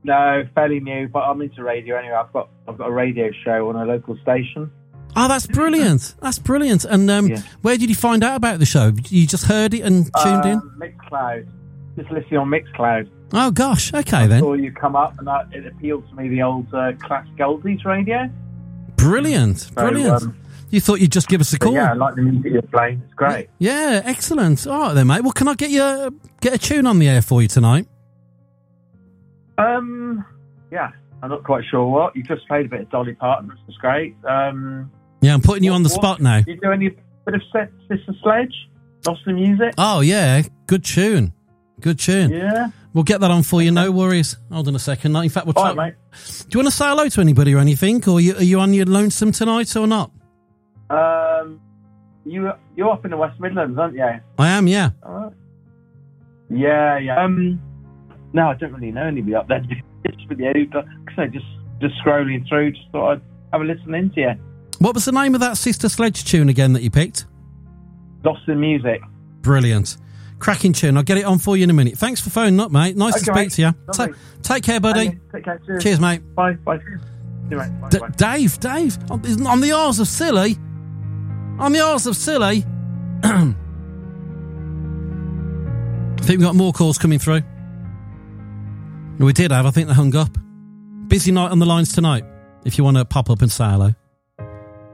No, fairly new, but I'm into radio anyway. I've got a radio show on a local station. Oh, that's brilliant. That's brilliant. And where did you find out about the show? You just heard it and tuned in? Mixcloud. Just listening on Mixcloud. Oh, gosh. Okay, then. I saw you come up, and it appealed to me, the old classic oldies radio. Brilliant. Brilliant. You thought you'd just give us a call? Yeah, I like the music you're playing. It's great. Yeah, excellent. All right, then, mate. Well, can I get a tune on the air for you tonight? Yeah. I'm not quite sure what. You just played a bit of Dolly Parton, which was great. Yeah, I'm putting you on the spot now. You do any bit of Sister Sledge? Lost the music? Oh, yeah. Good tune. Good tune. Yeah. We'll get that on for you, no worries. Hold on a second. In fact, we'll try. All right, mate. Do you want to say hello to anybody or anything? Or are you on your lonesome tonight or not? You're up in the West Midlands, aren't you? I am, yeah. All right. Yeah. No, I don't really know anybody up there. Just with you, but just scrolling through, just thought I'd have a listen into you. What was the name of that Sister Sledge tune again that you picked? Lost in Music. Brilliant. Cracking tune. I'll get it on for you in a minute. Thanks for phoning up, mate. Nice to speak to you. Take care, buddy. Take care. Cheers, mate. Bye. See you, mate. Bye. Dave, on the Isles of Scilly. On the Isles of Scilly. I think we've got more calls coming through. We did have. I think they hung up. Busy night on the lines tonight. If you want to pop up and say hello.